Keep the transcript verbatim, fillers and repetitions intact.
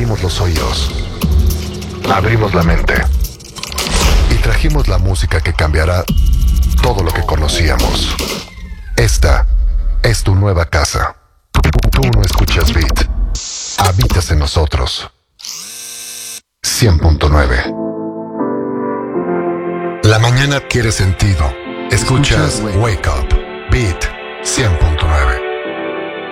abrimos los oídos, abrimos la mente y trajimos la música que cambiará todo lo que conocíamos. Esta es tu nueva casa. Tú no escuchas Beat, habitas en nosotros. cien punto nueve. La mañana adquiere sentido. Escuchas Wake Up, Beat cien punto nueve.